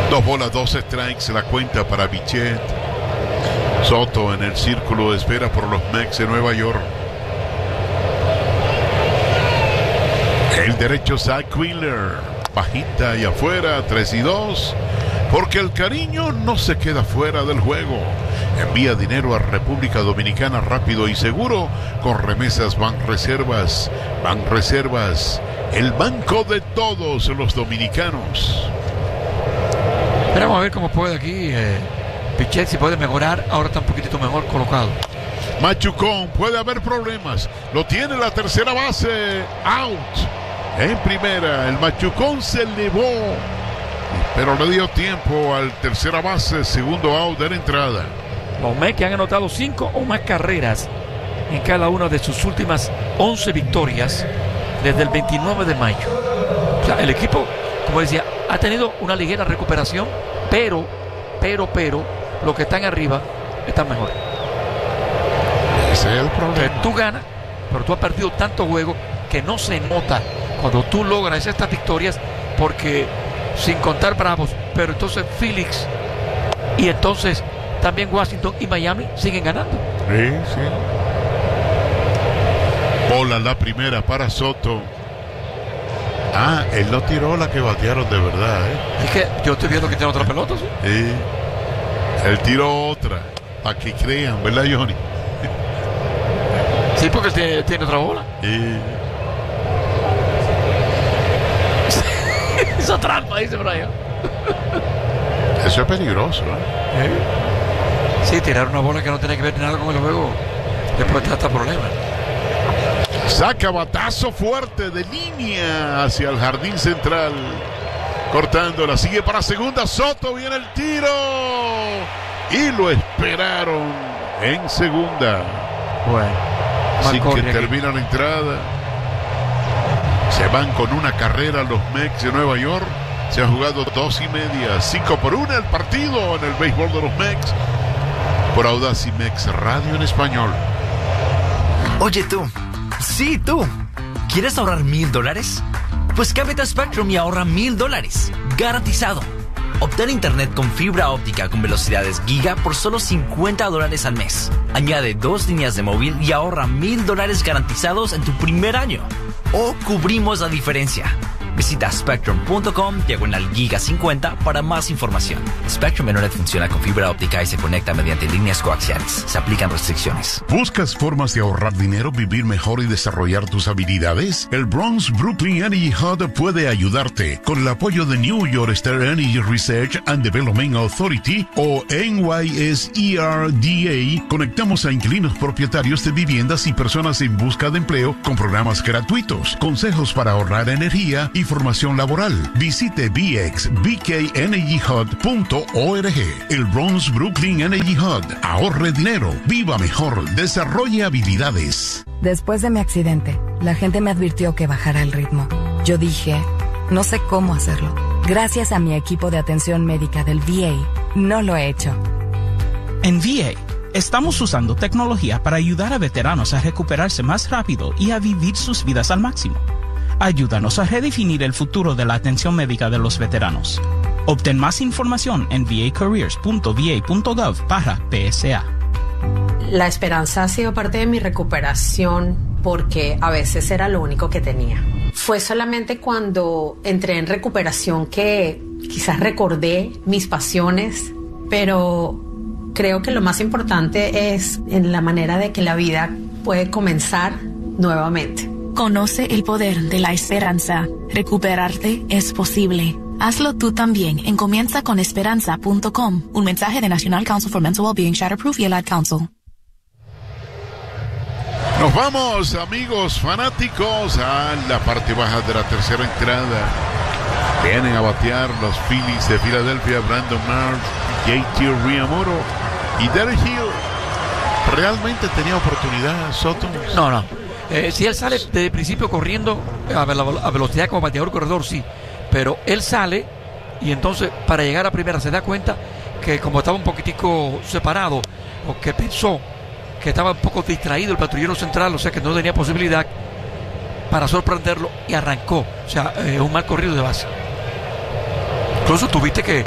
2 bolas, 2 strikes, la cuenta para Bichette. Soto en el círculo de espera por los Mets de Nueva York. El derecho Zach Wheeler, bajita y afuera, 3-2, porque el cariño no se queda fuera del juego. Envía dinero a República Dominicana rápido y seguro con remesas Banreservas. Banreservas, el banco de todos los dominicanos. Esperamos a ver cómo puede aquí Bichette, si puede mejorar. Ahora está un poquitito mejor colocado. Machucón, puede haber problemas. Lo tiene la tercera base. Out. En primera, el Machucón se elevó, pero le dio tiempo al tercera base. Segundo out de la entrada. Los Mets que han anotado 5 o más carreras en cada una de sus últimas 11 victorias desde el 29 de mayo. O sea, el equipo, como decía, ha tenido una ligera recuperación, pero los que están arriba están mejor. Ese es el problema. Tú ganas, pero tú has perdido tantos juegos que no se nota cuando tú logras estas victorias, porque sin contar Bravos, pero entonces Phoenix y entonces también Washington y Miami siguen ganando. Sí. Bola la primera para Soto. Él no tiró la que batearon de verdad, Es que yo estoy viendo que tiene otra pelota, ¿sí? Sí. Él tiró otra, para que crean, ¿verdad, Johnny? Sí, porque tiene otra bola. Hizo trampa, dice Brian. Eso es peligroso, Sí, tirar una bola que no tiene que ver nada con el juego después de hasta problemas. Saca batazo fuerte de línea hacia el jardín central. Cortándola, sigue para segunda. Soto, viene el tiro. Y lo esperaron en segunda. Bueno, así que termina la entrada. Se van con una carrera los Mets de Nueva York. Se han jugado 2.5, 5-1 el partido en el béisbol de los Mets. Por Audacy Mex Radio en español. Oye tú, sí tú, ¿quieres ahorrar $1,000? Pues cámbiate a Spectrum y ahorra $1,000, garantizado. Obtén internet con fibra óptica con velocidades giga por solo $50 al mes. Añade 2 líneas de móvil y ahorra $1,000 garantizados en tu primer año. O cubrimos la diferencia. Visita spectrum.com/giga50 para más información. Spectrum Internet funciona con fibra óptica y se conecta mediante líneas coaxiales. Se aplican restricciones. ¿Buscas formas de ahorrar dinero, vivir mejor y desarrollar tus habilidades? El Bronx Brooklyn Energy Hub puede ayudarte con el apoyo de New York State Energy Research and Development Authority o NYSERDA. Conectamos a inquilinos propietarios de viviendas y personas en busca de empleo con programas gratuitos, consejos para ahorrar energía y formación laboral. Visite bkenergyhub.org. El Bronx Brooklyn Energy Hub. Ahorre dinero, viva mejor, desarrolle habilidades. Después de mi accidente, la gente me advirtió que bajara el ritmo. Yo dije, no sé cómo hacerlo. Gracias a mi equipo de atención médica del VA, no lo he hecho. En VA, estamos usando tecnología para ayudar a veteranos a recuperarse más rápido y a vivir sus vidas al máximo. Ayúdanos a redefinir el futuro de la atención médica de los veteranos. Obtén más información en vacareers.va.gov/PSA. La esperanza ha sido parte de mi recuperación porque a veces era lo único que tenía. Fue solamente cuando entré en recuperación que quizás recordé mis pasiones, pero creo que lo más importante es en la manera de que la vida puede comenzar nuevamente. Conoce el poder de la esperanza. Recuperarte es posible. Hazlo tú también en comienzaconesperanza.com. Un mensaje de National Council for Mental Wellbeing, Shatterproof y el Ad Council. Nos vamos, amigos fanáticos, a la parte baja de la tercera entrada. Vienen a batear los Phillies de Filadelfia, Brandon Marsh, JT Realmuto y Derek Hill. ¿Realmente tenía oportunidad Soto? No. Si él sale desde el principio corriendo a velocidad como bateador corredor, sí. Pero él sale y entonces para llegar a primera se da cuenta que como estaba un poquitico separado, o que pensó que estaba un poco distraído el patrullero central, o sea que no tenía posibilidad para sorprenderlo y arrancó. O sea, un mal corrido de base. Incluso tuviste que